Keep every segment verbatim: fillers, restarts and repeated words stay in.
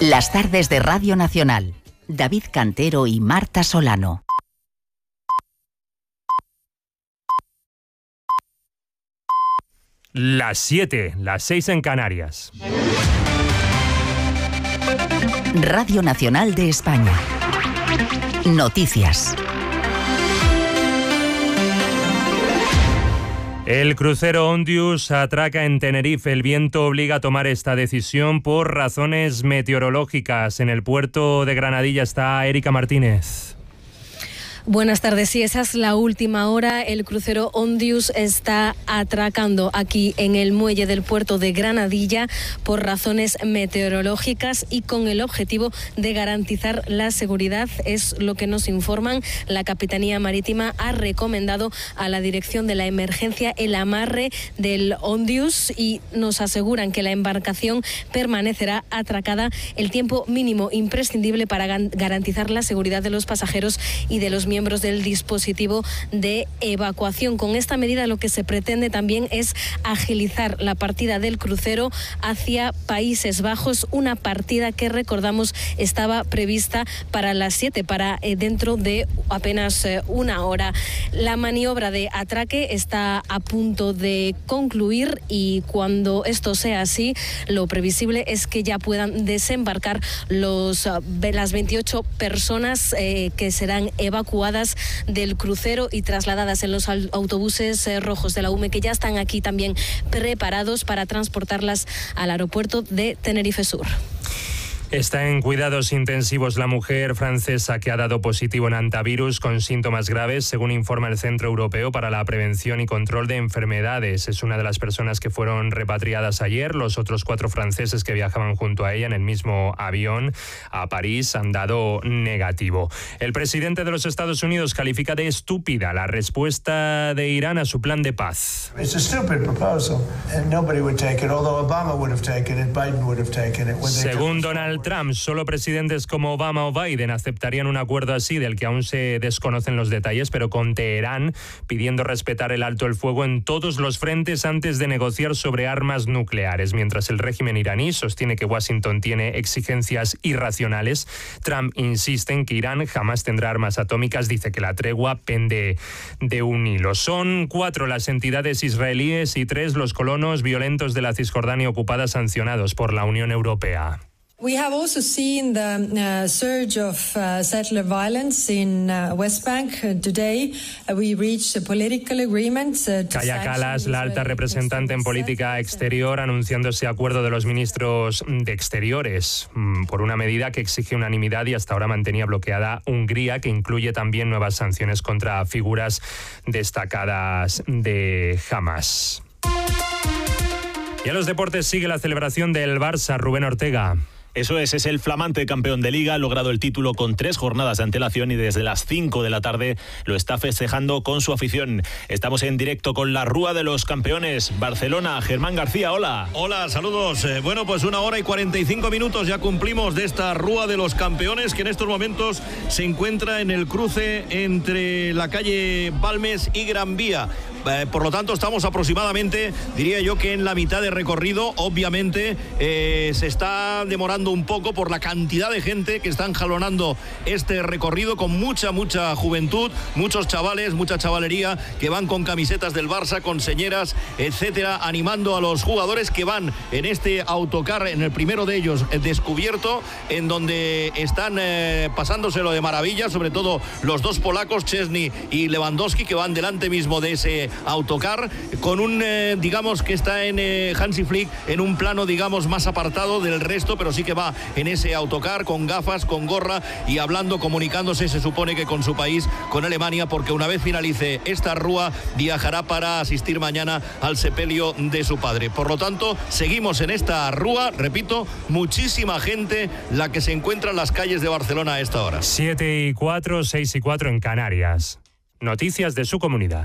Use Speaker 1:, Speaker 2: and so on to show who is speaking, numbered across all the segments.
Speaker 1: Las tardes de Radio Nacional. David Cantero y Marta Solano.
Speaker 2: Las siete, las seis en Canarias.
Speaker 1: Radio Nacional de España. Noticias.
Speaker 2: El crucero Ondius atraca en Tenerife. El viento obliga a tomar esta decisión por razones meteorológicas. En el puerto de Granadilla está Erika Martínez.
Speaker 3: Buenas tardes. Sí, esa es la última hora. El crucero Ondius está atracando aquí en el muelle del puerto de Granadilla por razones meteorológicas y con el objetivo de garantizar la seguridad. Es lo que nos informan. La Capitanía Marítima ha recomendado a la Dirección de la Emergencia el amarre del Ondius y nos aseguran que la embarcación permanecerá atracada el tiempo mínimo imprescindible para garantizar la seguridad de los pasajeros y de los miembros del dispositivo de evacuación. Con esta medida lo que se pretende también es agilizar la partida del crucero hacia Países Bajos, una partida que recordamos estaba prevista para las siete, para eh, dentro de apenas eh, una hora. La maniobra de atraque está a punto de concluir y cuando esto sea así, lo previsible es que ya puedan desembarcar los, las veintiocho personas eh, que serán evacuadas del crucero y trasladadas en los autobuses eh, rojos de la U M E, que ya están aquí también preparados para transportarlas al aeropuerto de Tenerife Sur.
Speaker 2: Está en cuidados intensivos la mujer francesa que ha dado positivo en hantavirus con síntomas graves, según informa el Centro Europeo para la Prevención y Control de Enfermedades. Es una de las personas que fueron repatriadas ayer. Los otros cuatro franceses que viajaban junto a ella en el mismo avión a París han dado negativo. El presidente de los Estados Unidos califica de estúpida la respuesta de Irán a su plan de paz.
Speaker 4: It's a stupid proposal and nobody would take it, although Obama would have taken it, Biden would have taken it.
Speaker 2: Según Donald Trump, solo presidentes como Obama o Biden aceptarían un acuerdo así, del que aún se desconocen los detalles, pero con Teherán pidiendo respetar el alto el fuego en todos los frentes antes de negociar sobre armas nucleares. Mientras el régimen iraní sostiene que Washington tiene exigencias irracionales, Trump insiste en que Irán jamás tendrá armas atómicas. Dice que la tregua pende de un hilo. Son cuatro las entidades israelíes y tres los colonos violentos de la Cisjordania ocupada sancionados por la Unión Europea.
Speaker 5: We have also seen the uh, surge of uh, settler violence in uh, West Bank. Uh, today uh, we reached a political agreement. Uh,
Speaker 2: Kaya Kallas, la alta representante en política exterior, anunciando ese acuerdo de los ministros de Exteriores mmm, por una medida que exige unanimidad y hasta ahora mantenía bloqueada Hungría, que incluye también nuevas sanciones contra figuras destacadas de Hamas. Y a los deportes sigue la celebración del Barça. Rubén Ortega.
Speaker 6: Eso es, es el flamante campeón de Liga, ha logrado el título con tres jornadas de antelación y desde las cinco de la tarde lo está festejando con su afición. Estamos en directo con la Rúa de los Campeones, Barcelona. Germán García, hola.
Speaker 7: Hola, saludos. Eh, bueno, pues una hora y cuarenta y cinco minutos ya cumplimos de esta Rúa de los Campeones, que en estos momentos se encuentra en el cruce entre la calle Balmes y Gran Vía. Eh, por lo tanto, estamos aproximadamente, diría yo, que en la mitad de recorrido. Obviamente eh, se está demorando un poco por la cantidad de gente que están jalonando este recorrido, con mucha, mucha juventud, muchos chavales, mucha chavalería que van con camisetas del Barça, con señeras, etcétera, animando a los jugadores que van en este autocar, en el primero de ellos el descubierto, en donde están eh, pasándoselo de maravilla, sobre todo los dos polacos, Szczesny y Lewandowski, que van delante mismo de ese autocar, con un, eh, digamos, que está en eh, Hansi Flick en un plano, digamos, más apartado del resto, pero sí que va en ese autocar con gafas, con gorra y hablando, comunicándose, se supone que con su país, con Alemania, porque una vez finalice esta rúa viajará para asistir mañana al sepelio de su padre. Por lo tanto, seguimos en esta rúa, repito, muchísima gente la que se encuentra en las calles de Barcelona a esta hora.
Speaker 2: siete y cuatro, seis y cuatro en Canarias. Noticias de su comunidad.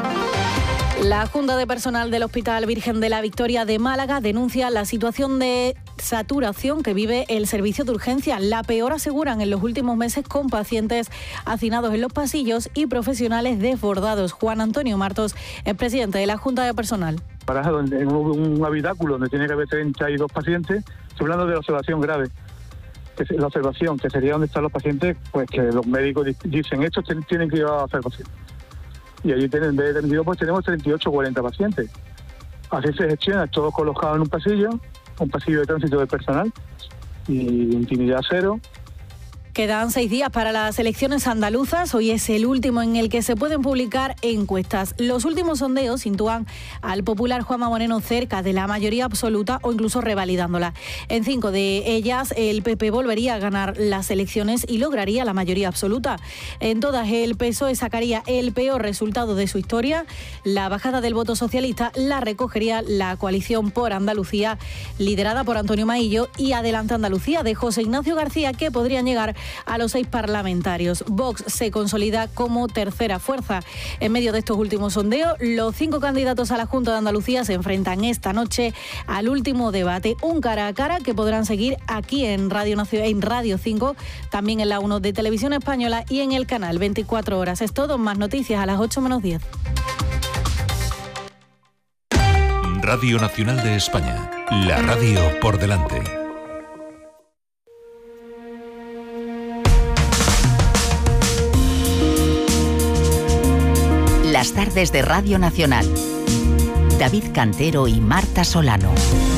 Speaker 8: La Junta de Personal del Hospital Virgen de la Victoria de Málaga denuncia la situación de saturación que vive el servicio de urgencia, la peor, aseguran, en los últimos meses, con pacientes hacinados en los pasillos y profesionales desbordados. Juan Antonio Martos es presidente de la Junta de Personal.
Speaker 9: Parado en un habitáculo donde tiene que haber treinta y dos pacientes, estoy hablando de observación grave. que la observación, que sería donde están los pacientes, pues que los médicos dicen, estos tienen que ir a observación. Y allí en vez de treinta y dos, pues tenemos treinta y ocho o cuarenta pacientes. Así se gestiona, todos colocados en un pasillo, un pasillo de tránsito de personal y intimidad cero.
Speaker 8: Quedan seis días para las elecciones andaluzas. Hoy es el último en el que se pueden publicar encuestas. Los últimos sondeos sitúan al popular Juanma Moreno cerca de la mayoría absoluta o incluso revalidándola. En cinco de ellas, el P P volvería a ganar las elecciones y lograría la mayoría absoluta. En todas, el P S O E sacaría el peor resultado de su historia. La bajada del voto socialista la recogería la coalición por Andalucía, liderada por Antonio Maillo, y Adelante Andalucía, de José Ignacio García, que podrían llegar a los seis parlamentarios. Vox se consolida como tercera fuerza. En medio de estos últimos sondeos, los cinco candidatos a la Junta de Andalucía se enfrentan esta noche al último debate, un cara a cara que podrán seguir aquí en Radio Nacional, en Radio cinco, también en la uno de Televisión Española y en el canal veinticuatro horas. Es todo, más noticias a las ocho menos diez.
Speaker 10: Radio Nacional de España, la radio por delante.
Speaker 1: Las tardes de Radio Nacional. David Cantero y Marta Solano.